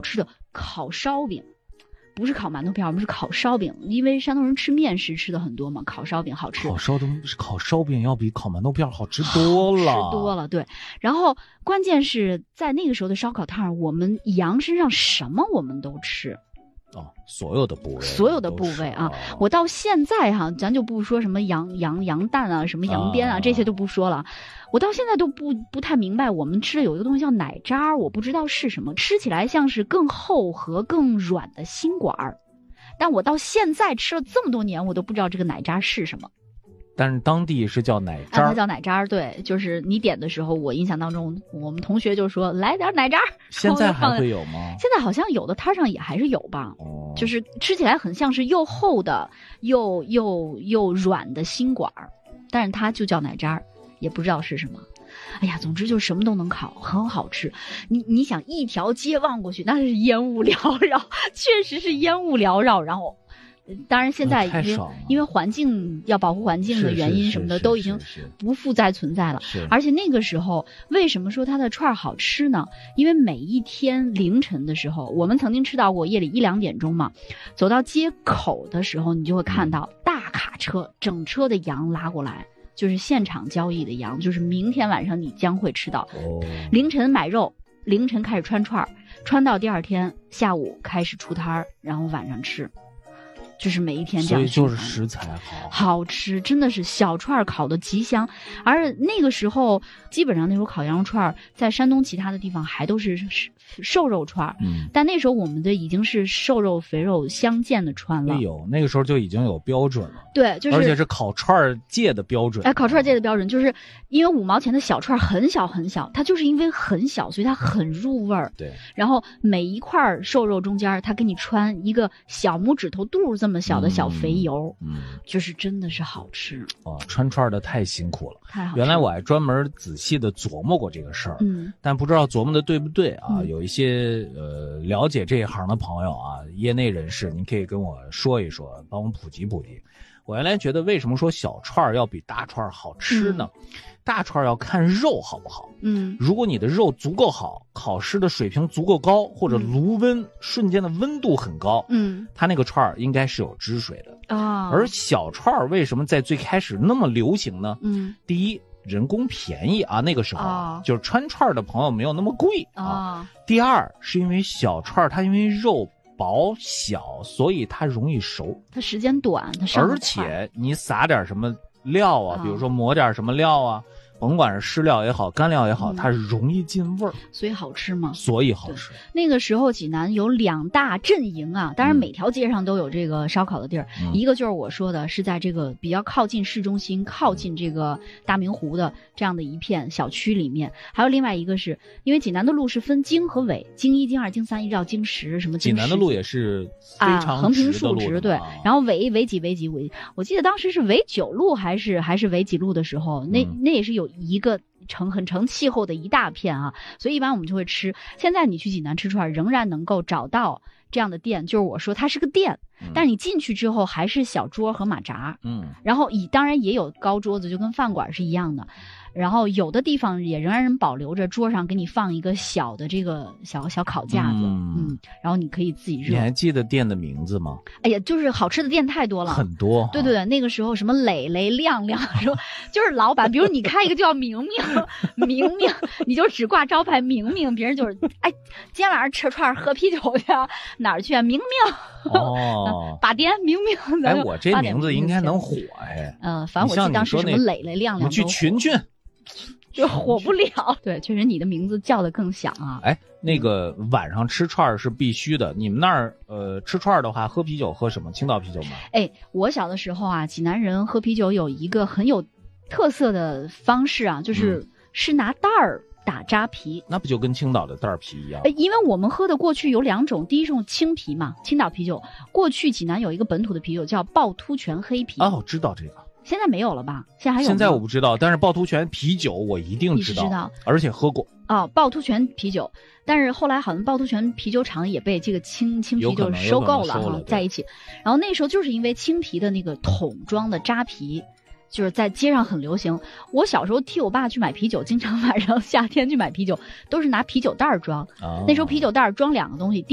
吃的烤烧饼。不是烤馒头片，我们是烤烧饼，因为山东人吃面食吃的很多嘛，烤烧饼好吃。 烤烧饼要比烤馒头片好吃多了， 吃多了，对。然后关键是在那个时候的烧烤摊，我们羊身上什么我们都吃。 所有的部位啊， 我到现在咱就不说什么羊蛋啊，什么羊鞭啊，这些都不说了。我到现在都不太明白，我们吃的有一个东西叫奶渣，我不知道是什么，吃起来像是更厚和更软的心管儿，但我到现在吃了这么多年，我都不知道这个奶渣是什么。 但是当地是叫奶渣， 它叫奶渣，对，就是你点的时候，我印象当中，我们同学就说来点奶渣。 现在还会有吗？ 现在好像有的摊上也还是有吧，就是吃起来很像是又厚的又软的心管儿，但是它就叫奶渣，也不知道是什么。哎呀，总之就什么都能烤，很好吃。你想一条街望过去，那是烟雾缭绕，确实是烟雾缭绕，然后。当然现在因为环境要保护环境的原因什么的都已经不复再存在了，而且那个时候为什么说它的串好吃呢？因为每一天凌晨的时候，我们曾经吃到过夜里1、2点钟嘛，走到街口的时候，你就会看到大卡车整车的羊拉过来，就是现场交易的羊，就是明天晚上你将会吃到。凌晨买肉，凌晨开始穿串，穿到第二天下午开始出摊，然后晚上吃。就是每一天这样， 所以就是食材好吃，真的是小串烤的极香。而那个时候基本上那时候烤羊肉串在山东其他的地方还都是瘦肉串，但那时候我们的已经是瘦肉肥肉相间的串了。 那个时候就已经有标准了。 对，就是而且是烤串界的标准。 烤串界的标准就是因为5毛钱的小串很小很小，它就是因为很小，所以它很入味儿。 对， 然后每一块瘦肉中间，它给你穿一个小拇指头肚这么小的小肥油，就是真的是好吃。 穿串的太辛苦了， 太好吃了。 原来我还专门仔细的琢磨过这个事儿，但不知道琢磨的对不对啊？有一些了解这一行的朋友啊，业内人士，您可以跟我说一说，帮我普及普及。我原来觉得为什么说小串要比大串好吃呢？大串要看肉好不好。如果你的肉足够好，烤湿的水平足够高，或者炉温瞬间的温度很高，它那个串应该是有汁水的。而小串为什么在最开始那么流行呢？第一，人工便宜啊，那个时候就是穿串的朋友没有那么贵啊。第二，是因为小串它因为肉薄小，所以它容易熟， 它时间短，它上得快。 而且你撒点什么料啊，比如说抹点什么料啊，甭管是湿料也好，干料也好，它容易进味儿， 所以好吃嘛。 所以好吃。 那个时候济南有2大阵营啊，当然每条街上都有这个烧烤的地儿。一个就是我说的，是在这个比较靠近市中心、靠近这个大明湖的这样的一片小区里面。还有另外一个是因为济南的路是分京和纬，京1、京2、京3一直到京10，什么京10。 济南的路也是非常横平竖直，对。然后纬几，我记得当时是纬9路还是纬几路的时候，那也是有一个很成气候的一大片啊，所以一般我们就会吃。现在你去济南吃串仍然能够找到这样的店，就是我说它是个店，但是你进去之后还是小桌和马扎，然后当然也有高桌子，就跟饭馆是一样的。然后有的地方也仍然保留着桌上给你放一个小的这个小烤架子，然后你可以自己热。 你还记得店的名字吗？ 哎呀，就是好吃的店太多了， 很多。对对对，那个时候什么磊磊、亮亮，说就是老板，比如你开一个就叫明明，明明，你就只挂招牌明明，别人就是哎，今天晚上吃串喝啤酒去，哪儿去啊？明明。8点明明。 哎，我这名字应该能火哎。 反正我记得当时什么磊磊、亮亮， 我去群。 就火不了。对，确实你的名字叫得更响啊。 哎，那个晚上吃串是必须的。你们那儿吃串的话，喝啤酒喝什么？青岛啤酒吗？ 哎，我小的时候啊，济南人喝啤酒有一个很有特色的方式啊，就是拿袋儿打扎啤。那不就跟青岛的袋啤一样？ 因为我们喝的过去有2种，第一种青啤嘛，青岛啤酒。过去济南有一个本土的啤酒叫趵突泉黑啤。 哦，知道这个。 现在没有了吧？现在还有吗？ 现在我不知道，但是趵突泉啤酒我一定知道，而且喝过。 趵突泉啤酒，但是后来好像趵突泉啤酒厂也被这个青啤就收购了在一起。然后那时候就是因为青啤的那个桶装的扎啤，就是在街上很流行。我小时候替我爸去买啤酒，经常晚上夏天去买啤酒，都是拿啤酒袋装。那时候啤酒袋装2个东西。